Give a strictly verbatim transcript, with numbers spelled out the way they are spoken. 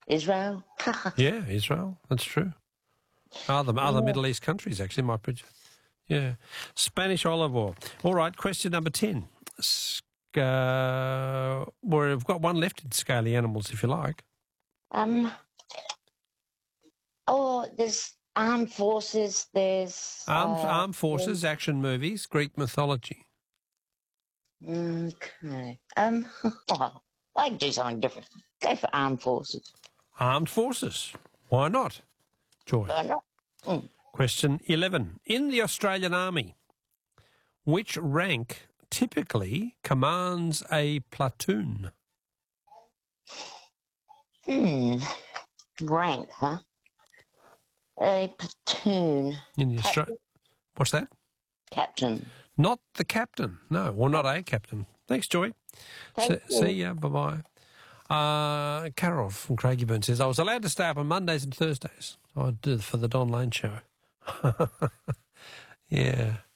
Israel. Yeah, Israel. That's true. Other other Yeah. Middle East countries actually might produce. Yeah, Spanish olive oil. All right. Question number ten. Sc- uh, well, we've got one left in scaly animals, if you like. Um. Oh, there's armed forces. There's Armed uh. armed forces, action movies, Greek mythology. Okay. Um. I can do something different. Go for armed forces. Armed forces. Why not, Joy? Why not? Mm. Question eleven. In the Australian Army, which rank typically commands a platoon? Hmm. Rank, huh? A platoon. In the Cap- Austra- What's that? captain. Not the captain. No, well, not a captain. Thanks, Joy. Thank See, you. see ya. Bye-bye. Uh, Carol from Craigieburn says, I was allowed to stay up on Mondays and Thursdays. I did for the Don Lane show. Yeah.